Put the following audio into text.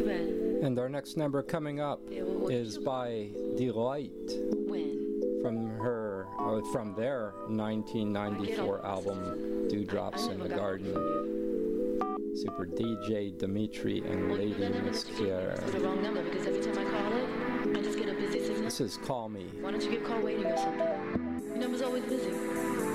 And our next number coming up is by Delight from their 1994 album Dewdrops in the Garden. Super DJ Dimitri and Lady Mesquier. It's the wrong number because every time I call it, I just get a busy signal. This is Call Me. Why don't you get call waiting or something? Your number's always busy.